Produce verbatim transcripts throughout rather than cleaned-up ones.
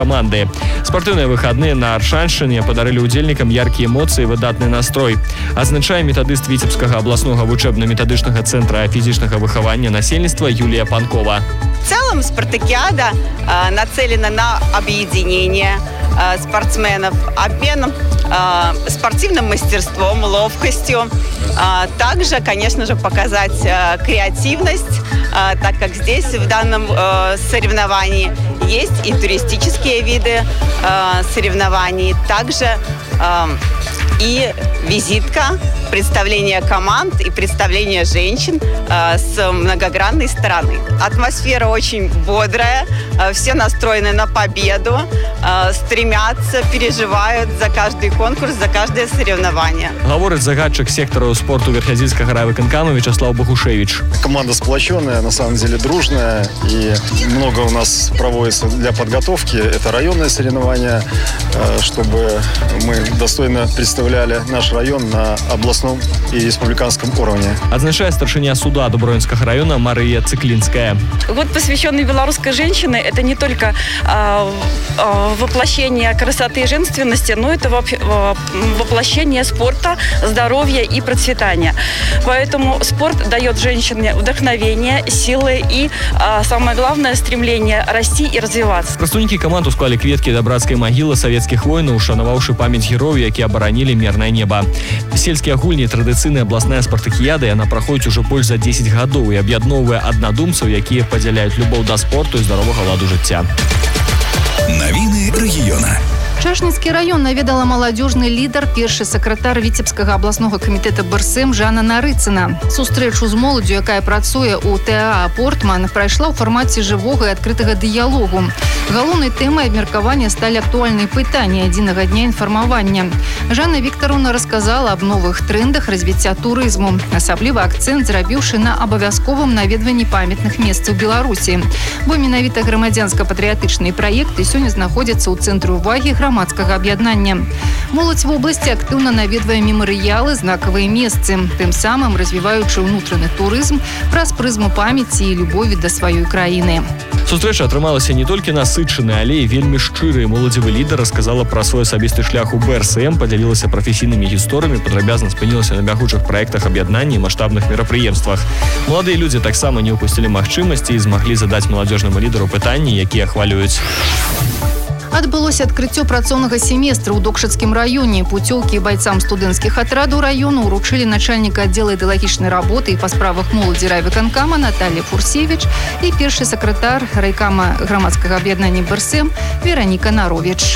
команды. Спортивные выходные на Аршаншине подарили удзельнікам яркие эмоции и выдатный настрой. Азначае методист Витебского областного учебно-методичного центра физичного выхования насельництва Юлия Панкова. В целом спартакиада э, нацелена на объединение э, спортсменов, обмен э, спортивным мастерством, ловкостью. Э, также, конечно же, показать э, креативность, э, так как здесь в данном э, соревновании есть и туристические виды э, соревнований, также э, и визитка, представление команд и представление женщин э, с многогранной стороны. Атмосфера очень бодрая, э, все настроены на победу, э, стремятся, переживают за каждый конкурс, за каждое соревнование. Говорит загадчик сектора спорту Верхозельского райвыконкама Вячеслав Богушевич. Команда сплоченная, на самом деле дружная, и много у нас проводится для подготовки. Это районные соревнования, э, чтобы мы достойно представляли наш район на областном и республиканском уровне. Отзначает старшиня суда Дубровинского района Мария Циклинская. Год, посвященный белорусской женщине, это не только э, э, воплощение красоты и женственности, но это воплощение спорта, здоровья и процветания. Поэтому спорт дает женщине вдохновение, силы и, э, самое главное, стремление расти и развиваться. Прадстаўнікі каманд у склалі кветкі да брацкай магілы савецкіх воінаў, ушанаваўшы памяць герояў, які абаранілі мірнае неба. Сельскія гульні, традыцыйная абласная спартакіяда, яна праходзіць ужо больш за дзесяць гадоў і аб'ядноўвае аднадумцаў, якія падзяляюць любоў да спорту і здаровага ладу жыцця. Навіны рэгіёна. Чашніцкі раён наведала маладзёжны лідар, першы сакратар Віцебскага абласнога камітэта БРСМ Жанна Нарыцына. Сустрэчу з моладдзю, якая працуе ў ТА «Портман», прайшла ў фармаце жывога і адкрытага дыялогу. Галоўнай тэмай абмеркавання сталі актуальныя пытанні адзінага дня інфармавання. Жанна Віктаровна расказала аб новых трендах развіцця турызму. Асабліва акцэнт зрабіўшы на абавязковым наведванні памятных месцаў Беларусі. Бо менавіта грамадзянска-патрыятычныя праекты сёння знаходзяцца ў цэнтры ўвагі грамадскага аб'яднання. Моладзь вобласці актыўна наведвае мемарыялы, знакавыя месцы, тым самым развіваючы ўнутраны турызм праз прызму памяці і любові да сваёй краіны. Сустрэча атрымалася не толькі насычанай, але і вельмі шчырай. Моладзевы лідар расказала пра свой асабісты шлях у БРСМ, падзялілася прафесійнымі гісторыямі, падрабязна спынілася на бягучых праектах аб'яднання і маштабных мерапрыемствах. Маладыя людзі таксама не ўпусцілі магчымасці і змаглі задаць маладзёжнаму лідару пытанні, якія хвалююць. Адбылося адкрыццё працоўнага семестра ў Докшацкім раёне. Пуцёўкі байцам студэнцкіх атрадаў раёну ўручылі начальніка аддзела ідэалагічнай работы і па справах моладзі райвыканкама Наталья Фурсевич і першы сакратар райкама грамадскага аб'яднання БРСМ Вераніка Наровіч.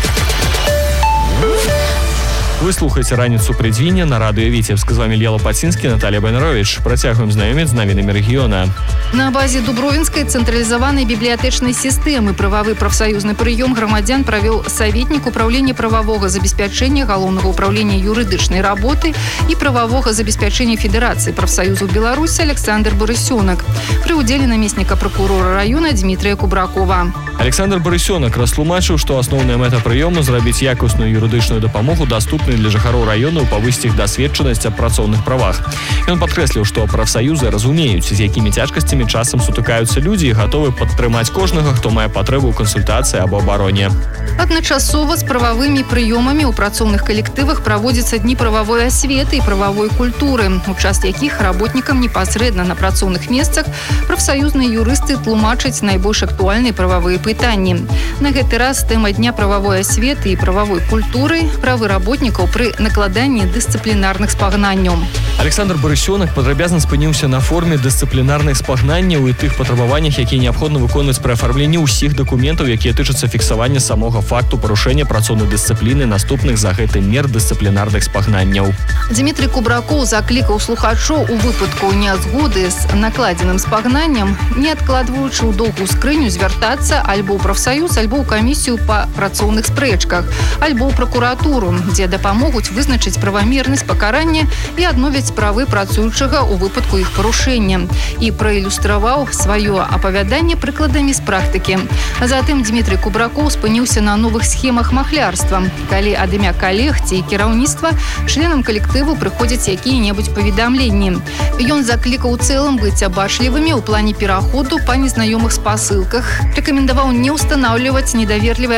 Вы слухаеце раніцу прыдзвіння на радыё Віцебск. З вами Лела Пацінскі, Наталья Байнаровіч. Працягваем знаёміць з навінамі рэгіёна. На базе Дубровінскай цэнтралізаванай бібліятэчнай сістэмы прававы прафсаюзны прыём грамадзян правёў саветнік управлення прававога забеспячэння галоўнага ўправлення юрыдычнай работы і прававога забеспячэння Федэрацыі прафсаюзу Беларусі Александр Барысёнак пры ўдзеле намесніка пракурора раёна Дмітрия Кубракова. Александр Барысёнак растлумачыў, што асноўная мэта прыёму зрабіць якасную юрыдычную дапамогу даступнай для жыхароў раёну, павысіць іх дасведчанасць аб працоўных правах. Ён падкрэсліў, што прафсаюзы разумеюць, з якімі цяжкасцямі часам сутыкаюцца людзі і гатовы падтрымаць кожнага, хто мае патрэбу ў кансультацыі або абароне. Адначасова з прававымі прыёмамі ў працоўных калектывах праводзяцца дні прававой асветы і прававой культуры, у час якіх работнікам непасрэдна на працоўных месцах прафсаюзныя юрысты тлумачаць найбольш актуальныя прававыя пытанні. На гэты раз тэма дня прававой асветы і прававой культуры правы работнікаў пры накладанні дысцыплінарных спагнанняў. Александр Барысёнак падрабязна спыніўся на форме дысцыплінарных спагнанняў і тых патрабаваннях, якія неабходна выконваць пры афармленні ўсіх дакументаў, якія тычацца фіксавання самога факту парушэння працоўнай дысцыпліны, наступных за гэты мер дысцыплінарных спагнанняў. Дмітрий Кубракоў заклікаў слухачоў у выпадку нязгоды з накладзеным спагнаннем, не адкладваючы ў доўгую скрыню, звяртацца альбо ў прафсаюз, альбо ў камісію па працоўных спрэчках, альбо ў пракуратуру, дзе дапамогуць вызначыць правамернасць пакарання і адновіць правы працуючага ў выпадку іх парушэння. І праілюстраваў сваё апавяданне прыкладамі з практыкі. Затым Дмітрий Кубракоў спыніўся на новых схемах махлярства, калі ад імя калег ці кіраўніцтва членам калектыву прыходзяць якія-небудзь паведамленні. Ён заклікаў у цэлым быць абачлівымі ў плане пераходу па незнаёмых спасылках, рэкамендаваў не устанавливать недоверливые